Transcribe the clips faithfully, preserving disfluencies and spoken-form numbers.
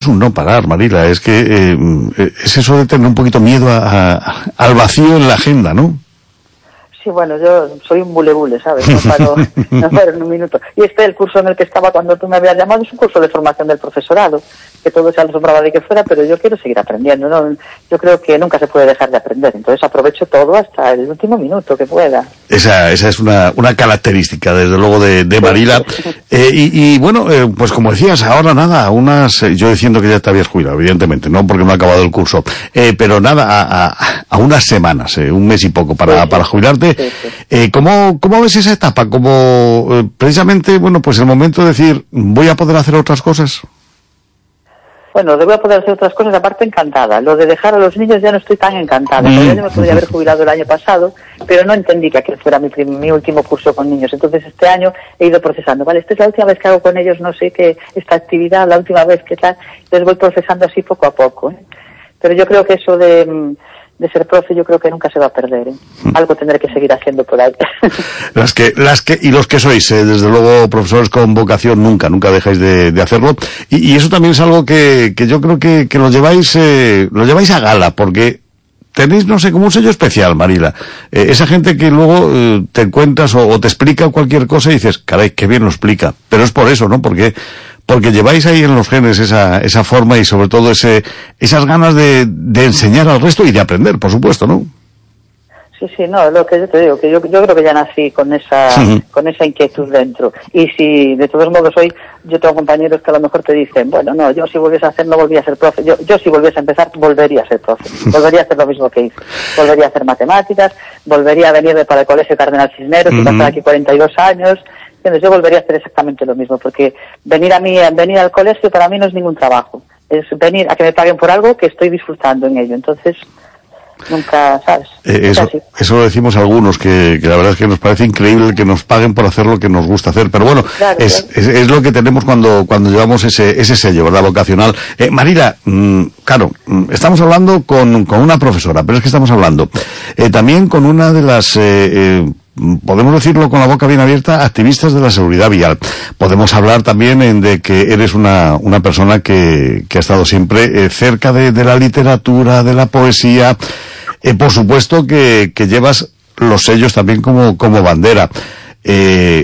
Es un no parar, Marila, es que eh, es eso de tener un poquito miedo a, a, al vacío en la agenda, ¿no? Sí, bueno, yo soy un bulebule, ¿sabes? No paro, no paro en un minuto. Y este, el curso en el que estaba cuando tú me habías llamado, es un curso de formación del profesorado, que todo se asombraba de que fuera, pero yo quiero seguir aprendiendo, ¿no? Yo creo que nunca se puede dejar de aprender, entonces aprovecho todo hasta el último minuto que pueda. Esa, esa es una, una característica, desde luego, de, de Marila. Eh, y, y bueno, eh, pues como decías, ahora nada, unas, eh, yo diciendo que ya te habías jubilado, evidentemente, no porque no ha acabado el curso, eh, pero nada, a, a, a unas semanas, eh, un mes y poco para, sí, para jubilarte. Sí, sí. Eh, ¿cómo, ¿Cómo ves esa etapa? Como eh, precisamente, bueno, pues el momento de decir, voy a poder hacer otras cosas. Bueno, voy a poder hacer otras cosas, aparte encantada. Lo de dejar a los niños ya no estoy tan encantada. Mm. Yo me podría haber jubilado el año pasado, pero no entendí que aquel fuera mi, mi último curso con niños. Entonces este año he ido procesando. Vale, esta es la última vez que hago con ellos, no sé qué, esta actividad, la última vez que tal. Entonces voy procesando así poco a poco, ¿eh? Pero yo creo que eso de... de ser profe, yo creo que nunca se va a perder, ¿eh? Algo tendré que seguir haciendo por ahí. Las que, las que, y los que sois, eh, desde luego, profesores con vocación, nunca, nunca dejáis de, de hacerlo. Y, y eso también es algo que, que yo creo que, que lo lleváis, eh, lo lleváis a gala, porque tenéis, no sé, como un sello especial, Marila. Eh, esa gente que luego eh, te cuentas o, o te explica cualquier cosa y dices, caray, qué bien lo explica. Pero es por eso, ¿no? Porque, porque lleváis ahí en los genes esa, esa forma y sobre todo ese, esas ganas de, de enseñar al resto y de aprender, por supuesto, ¿no? Sí, sí, no, lo que yo te digo, que yo, yo creo que ya nací con esa, sí, con esa inquietud dentro. Y si, de todos modos, hoy, yo tengo compañeros que a lo mejor te dicen, bueno, no, yo si volviese a hacer, no volvía a ser profe. Yo, yo si volviese a empezar, volvería a ser profe. Volvería a hacer lo mismo que hice. Volvería a hacer matemáticas, volvería a venirme para el Colegio Cardenal Cisneros, uh-huh, y pasar aquí cuarenta y dos años. Entonces yo volvería a hacer exactamente lo mismo, porque venir a mí, venir al colegio para mí no es ningún trabajo. Es venir a que me paguen por algo que estoy disfrutando en ello. Entonces, nunca, ¿sabes? Eh, eso, eso lo decimos algunos, que, que la verdad es que nos parece increíble que nos paguen por hacer lo que nos gusta hacer. Pero bueno, claro, es, claro. Es, es lo que tenemos cuando, cuando llevamos ese, ese sello, ¿verdad? Vocacional. Eh, Marila, mmm, claro, estamos hablando con, con una profesora, pero es que estamos hablando eh, también con una de las, eh, eh, podemos decirlo con la boca bien abierta, activistas de la seguridad vial. Podemos hablar también en de que eres una, una persona que, que ha estado siempre eh, cerca de, de la literatura, de la poesía. Eh, por supuesto que, que llevas los sellos también como, como bandera. Eh,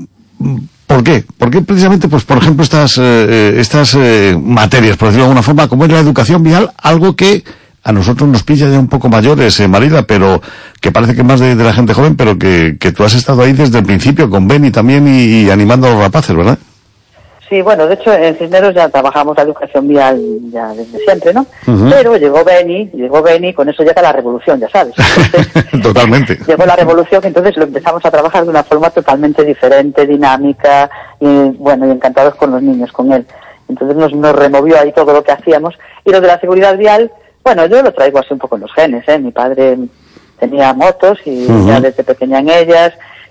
¿Por qué? ¿Por qué precisamente, pues por ejemplo, estas, eh, estas eh, materias, por decirlo de alguna forma, como es la educación vial, algo que a nosotros nos pilla ya un poco mayores, eh, Marila, pero que parece que más de, de la gente joven, pero que, que tú has estado ahí desde el principio con Beni también y, y animando a los rapaces, ¿verdad? Sí, bueno, de hecho en Cisneros ya trabajamos la educación vial ya desde siempre, ¿no? Uh-huh. Pero llegó Beni, llegó Beni, con eso llega la revolución, ya sabes. Entonces, totalmente. Llegó la revolución, entonces lo empezamos a trabajar de una forma totalmente diferente, dinámica, y bueno, y encantados con los niños, con él. Entonces nos, nos removió ahí todo lo que hacíamos. Y lo de la seguridad vial, bueno, yo lo traigo así un poco en los genes, ¿eh? Mi padre tenía motos y uh-huh, ya desde pequeña en ellas,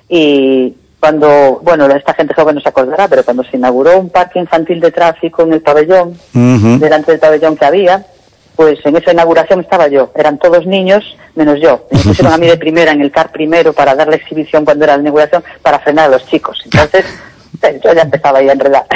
y cuando, bueno, esta gente joven no se acordará, pero cuando se inauguró un parque infantil de tráfico en el pabellón, uh-huh, delante del pabellón que había, pues en esa inauguración estaba yo. Eran todos niños, menos yo. Me pusieron a mí de primera en el car primero para dar la exhibición cuando era la inauguración, para frenar a los chicos. Entonces, yo ya empezaba ahí a enredar.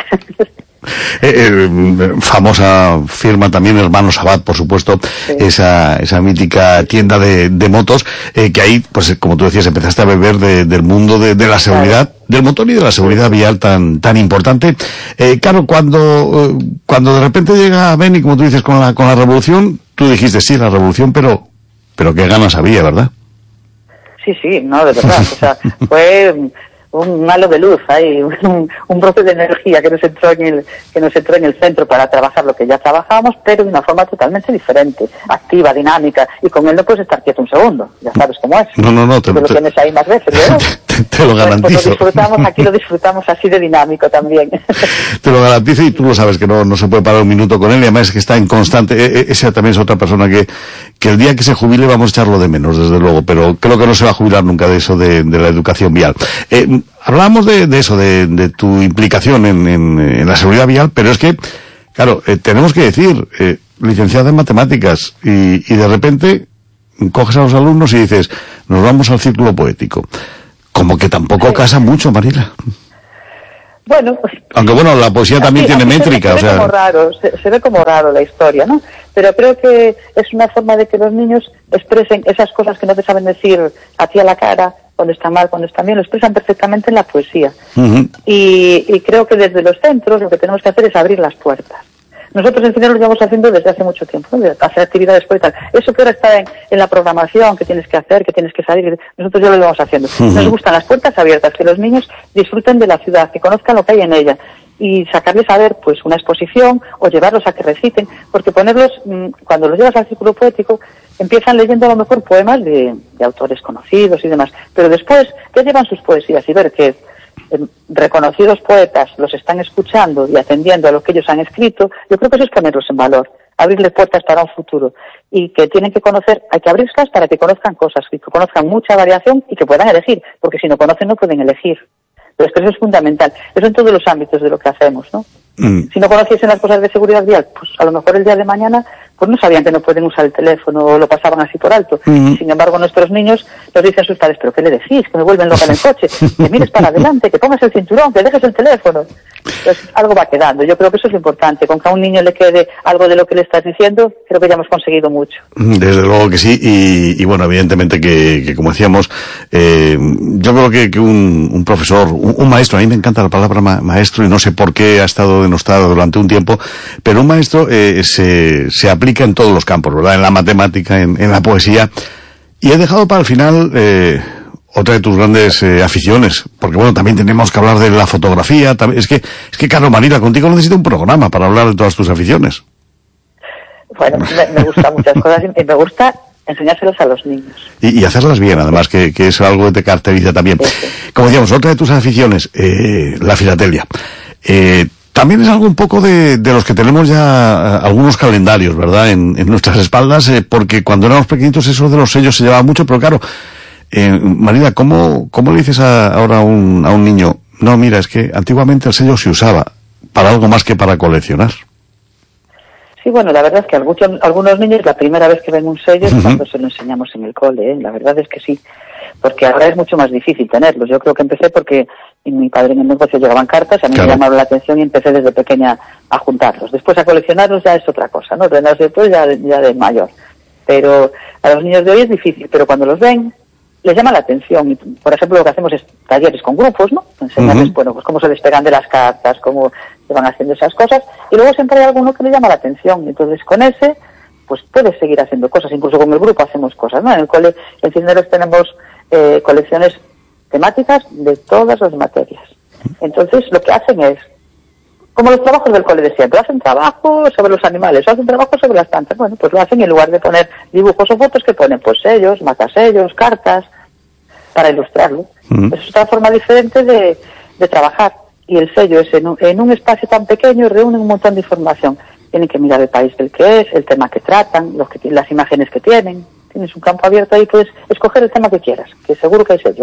Eh, eh, famosa firma también Hermanos Abad, por supuesto, sí, esa esa mítica tienda de, de motos, eh, que ahí, pues como tú decías, empezaste a beber de, del mundo de, de la seguridad, claro, del motor y de la seguridad vial tan tan importante. Eh, claro, cuando eh, cuando de repente llega Beni, como tú dices, con la con la revolución, tú dijiste, sí, la revolución, pero pero qué ganas había, ¿verdad? Sí, sí, no, de verdad, o sea, fue un halo de luz, hay un, un brote de energía que nos entró en el que nos entró en el centro para trabajar lo que ya trabajábamos, pero de una forma totalmente diferente, activa, dinámica, y con él no puedes estar quieto un segundo, ya sabes cómo es. No, no, no, te, tú lo te, tienes ahí más veces, ¿verdad? Te, te lo garantizo. Pues lo disfrutamos, aquí lo disfrutamos así de dinámico también. Te lo garantizo, y tú lo sabes que no, no se puede parar un minuto con él, y además es que está en constante, eh, esa también es otra persona que, que el día que se jubile vamos a echarlo de menos, desde luego, pero creo que no se va a jubilar nunca de eso de, de la educación vial. Eh, Hablábamos de, de eso, de, de tu implicación en, en, en la seguridad vial, pero es que, claro, eh, tenemos que decir, eh, licenciada en matemáticas, y, y de repente coges a los alumnos y dices, nos vamos al círculo poético. Como que tampoco casa mucho, Marila. Bueno, aunque bueno, la poesía también aquí, tiene aquí métrica, se, se o sea... ve como raro, se, se ve como raro la historia, ¿no? Pero creo que es una forma de que los niños expresen esas cosas que no te saben decir a ti a la cara, cuando está mal, cuando está bien, lo expresan perfectamente en la poesía. Uh-huh. y, y creo que desde los centros lo que tenemos que hacer es abrir las puertas. Nosotros en Cine lo llevamos haciendo desde hace mucho tiempo, ¿no? De hacer actividades por y tal. Eso que ahora está en, en la programación, que tienes que hacer, que tienes que salir, nosotros ya lo llevamos haciendo. Uh-huh. Nos gustan las puertas abiertas, que los niños disfruten de la ciudad, que conozcan lo que hay en ella, y sacarles a ver pues una exposición o llevarlos a que reciten, porque ponerlos, mmm, cuando los llevas al círculo poético, empiezan leyendo a lo mejor poemas de, de autores conocidos y demás, pero después que llevan sus poesías y ver que eh, reconocidos poetas los están escuchando y atendiendo a lo que ellos han escrito, yo creo que eso es ponerlos en valor, abrirles puertas para un futuro, y que tienen que conocer, hay que abrirlas para que conozcan cosas, y que conozcan mucha variación y que puedan elegir, porque si no conocen no pueden elegir. Pero es que eso es fundamental, eso en todos los ámbitos de lo que hacemos, ¿no? Mm. Si no conociesen las cosas de seguridad vial, pues a lo mejor el día de mañana pues no sabían que no pueden usar el teléfono o lo pasaban así por alto. Mm. Sin embargo, nuestros niños nos dicen sus padres, ¿pero qué le decís? Que me vuelven loca en el coche, que mires para adelante, que pongas el cinturón, que dejes el teléfono. Pues algo va quedando. Yo creo que eso es lo importante. Con que a un niño le quede algo de lo que le estás diciendo, creo que ya hemos conseguido mucho. Desde luego que sí. Y, y bueno, evidentemente que, que como decíamos, eh, yo creo que, que un, un profesor, un, un maestro, a mí me encanta la palabra ma- maestro y no sé por qué ha estado denostado durante un tiempo, pero un maestro eh, se, se aplica en todos los campos, ¿verdad? En la matemática, en, en la poesía. Y he dejado para el final eh, otra de tus grandes eh, aficiones, porque bueno, también tenemos que hablar de la fotografía. También, es que, es que Carlos Marina, contigo necesito un programa para hablar de todas tus aficiones. Bueno, me, me gustan muchas cosas y me gusta enseñárselos a los niños. Y, y hacerlas bien, además, que, que es algo que te caracteriza también. Sí, sí. Como decíamos, otra de tus aficiones, eh, la filatelia. Eh, También es algo un poco de, de los que tenemos ya algunos calendarios, ¿verdad?, en, en nuestras espaldas, eh, porque cuando éramos pequeñitos eso de los sellos se llevaba mucho, pero claro, eh, Marina, ¿cómo, cómo le dices a, ahora a un, a un niño? No, mira, es que antiguamente el sello se usaba para algo más que para coleccionar. Sí, bueno, la verdad es que algunos, algunos niños la primera vez que ven un sello es cuando uh-huh. se lo enseñamos en el cole, ¿eh? La verdad es que sí, porque ahora es mucho más difícil tenerlos. Yo creo que empecé porque mi padre en el negocio llegaban cartas, a mí claro. me llamaron la atención y empecé desde pequeña a juntarlos. Después a coleccionarlos ya es otra cosa, ¿no? Tenerlos después ya, ya de mayor. Pero a los niños de hoy es difícil, pero cuando los ven les llama la atención. Y, por ejemplo, lo que hacemos es talleres con grupos, ¿no? Enseñarles, uh-huh. bueno, pues cómo se despegan de las cartas, cómo se van haciendo esas cosas. Y luego siempre hay alguno que le llama la atención. Entonces con ese, pues puedes seguir haciendo cosas. Incluso con el grupo hacemos cosas, ¿no? En el cole, en Cisneros tenemos eh, colecciones temáticas de todas las materias. Entonces lo que hacen es, como los trabajos del cole de siempre, hacen trabajo sobre los animales, o hacen trabajo sobre las plantas. Bueno, pues lo hacen y en lugar de poner dibujos o fotos, que ponen pues sellos, matasellos, cartas, para ilustrarlo. Mm. Es otra forma diferente de, de trabajar. Y el sello es en un, en un espacio tan pequeño, reúne un montón de información. Tienen que mirar el país del que es, el tema que tratan, los que, las imágenes que tienen. Tienes un campo abierto ahí, puedes escoger el tema que quieras, que seguro que hay sello.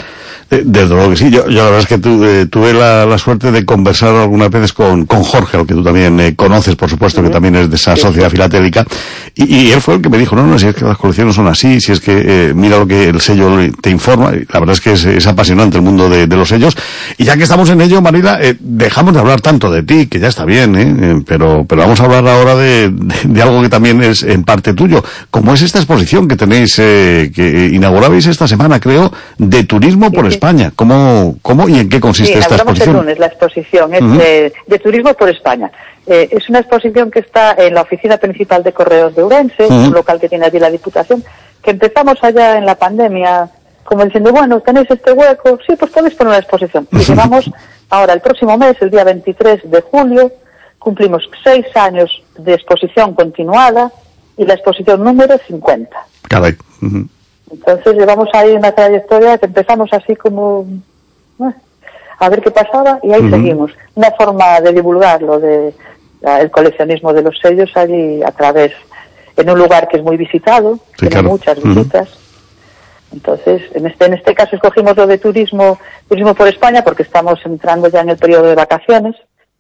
Desde luego que sí. Yo, yo la verdad es que tu, eh, tuve la, la suerte de conversar algunas veces con, con Jorge, al que tú también eh, conoces, por supuesto, uh-huh. que también es de esa sí, sociedad sí. filatélica, y, y él fue el que me dijo, no, no, si es que las colecciones son así, si es que eh, mira lo que el sello te informa, y la verdad es que es, es apasionante el mundo de, de los sellos, y ya que estamos en ello, Marila, eh, dejamos de hablar tanto de ti, que ya está bien, eh, eh, pero, pero vamos a hablar ahora de, de, de algo que también es en parte tuyo, como es esta exposición que tenéis, eh, que inaugurabais esta semana, creo, de turismo por sí, sí. España. ¿Cómo, cómo y en qué consiste sí, esta exposición? El lunes la exposición es uh-huh. de, de turismo por España. Eh, es una exposición que está en la oficina principal de Correos de Ourense, uh-huh. un local que tiene allí la Diputación, que empezamos allá en la pandemia, como diciendo, bueno, tenéis este hueco, sí, pues podéis poner una exposición. Y llevamos ahora, el próximo mes, el día veintitrés de julio, cumplimos seis años de exposición continuada y la exposición número cincuenta. Caray. Uh-huh. Entonces llevamos ahí una trayectoria que empezamos así como eh, a ver qué pasaba y ahí uh-huh. seguimos. Una forma de divulgarlo, de la, el coleccionismo de los sellos allí a través, en un lugar que es muy visitado, sí, tiene claro. muchas visitas. Uh-huh. Entonces, en este en este caso escogimos lo de turismo, turismo por España, porque estamos entrando ya en el periodo de vacaciones.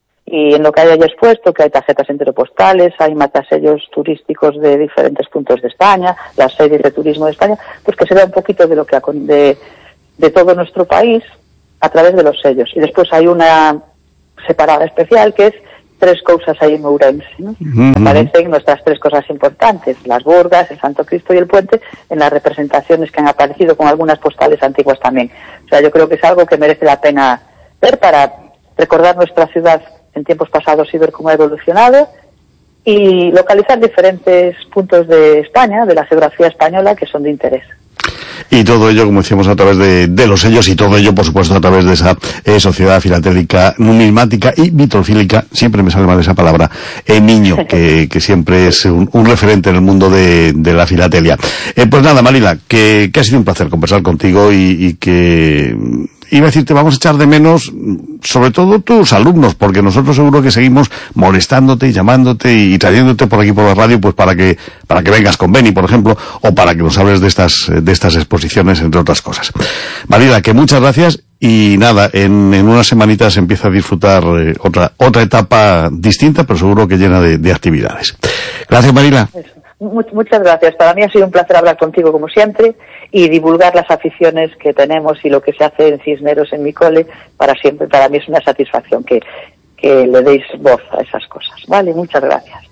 Y en lo que hay allí expuesto, que hay tarjetas entero-postales, hay matasellos turísticos de diferentes puntos de España, las series de turismo de España, pues que se vea un poquito de lo que de, de todo nuestro país a través de los sellos. Y después hay una separada especial, que es Tres Cousas aí en Ourense, ¿no? Uh-huh. Aparecen nuestras tres cosas importantes, las burgas, el Santo Cristo y el puente, en las representaciones que han aparecido, con algunas postales antiguas también. O sea, yo creo que es algo que merece la pena ver para recordar nuestra ciudad en tiempos pasados y ver cómo ha evolucionado, y localizar diferentes puntos de España, de la geografía española, que son de interés. Y todo ello, como decíamos, a través de, de los sellos, y todo ello, por supuesto, a través de esa eh, sociedad filatélica, numismática y vitrofílica, siempre me sale mal esa palabra, eh, Miño, que, que siempre es un, un referente en el mundo de, de la filatelia. Eh, pues nada, Marila, que, que ha sido un placer conversar contigo, y, y que... iba a decirte, vamos a echar de menos, sobre todo tus alumnos, porque nosotros seguro que seguimos molestándote y llamándote y trayéndote por aquí por la radio, pues para que para que vengas con Beni, por ejemplo, o para que nos hables de estas de estas exposiciones, entre otras cosas. Marila, que muchas gracias, y nada, en, en unas semanitas empieza a disfrutar eh, otra otra etapa distinta, pero seguro que llena de, de actividades. Gracias, Marila. Eso. Muchas gracias. Para mí ha sido un placer hablar contigo, como siempre, y divulgar las aficiones que tenemos y lo que se hace en Cisneros, en mi cole, para siempre. Para mí es una satisfacción que, que le deis voz a esas cosas. Vale, muchas gracias.